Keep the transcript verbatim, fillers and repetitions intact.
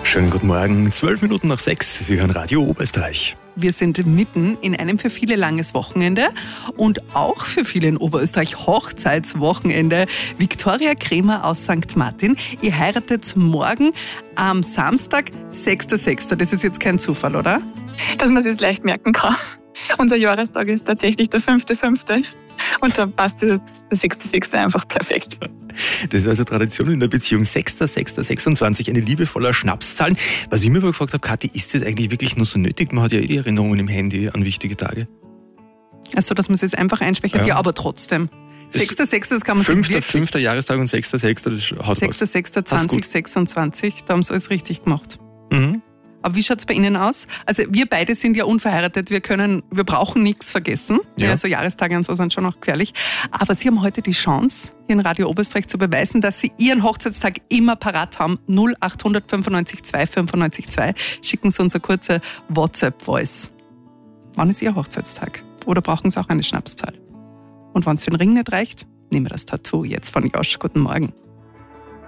Schönen guten Morgen, zwölf Minuten nach sechs. Sie hören Radio Oberösterreich. Wir sind mitten in einem für viele langes Wochenende und auch für viele in Oberösterreich Hochzeitswochenende. Viktoria Kremer aus Sankt Martin, ihr heiratet morgen am Samstag, sechster sechster Das ist jetzt kein Zufall, oder? Dass man es sich leicht merken kann. Unser Jahrestag ist tatsächlich der fünfter fünfter und da passt der sechster sechster einfach perfekt. Das ist also Tradition in der Beziehung. sechster sechster sechsundzwanzig, eine liebevoller Schnapszahl. Was ich mir aber gefragt habe, Kathi, ist das eigentlich wirklich nur so nötig? Man hat ja eh die Erinnerungen im Handy an wichtige Tage. Also, dass man es jetzt einfach einspeichert, ja, Ja. aber trotzdem. sechster sechster das kann man sich Fünfter, wirklich... fünfter Jahrestag und sechster sechster das haut sechster was. sechster Passt gut. zweitausendsechsundzwanzig da haben sie alles richtig gemacht. Mhm. Aber wie schaut es bei Ihnen aus? Also wir beide sind ja unverheiratet, wir können, wir brauchen nichts vergessen. Ja. Ja. So Jahrestage und so sind schon auch gefährlich. Aber Sie haben heute die Chance, hier in Radio Oberösterreich zu beweisen, dass Sie Ihren Hochzeitstag immer parat haben. null acht fünfundneunzig zwei fünfundneunzig zwei. Schicken Sie uns eine kurze WhatsApp-Voice. Wann ist Ihr Hochzeitstag? Oder brauchen Sie auch eine Schnapszahl? Und wenn es für den Ring nicht reicht, nehmen wir das Tattoo jetzt von Josh. Guten Morgen.